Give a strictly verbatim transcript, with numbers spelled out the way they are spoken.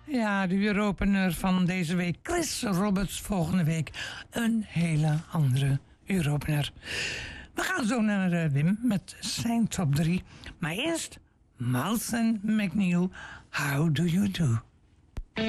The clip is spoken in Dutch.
Ja, de uuropener van deze week. Chris Roberts, volgende week een hele andere uuropener. We gaan zo naar uh, Wim met zijn top drie. Maar eerst Miles en McNeil, How Do You Do?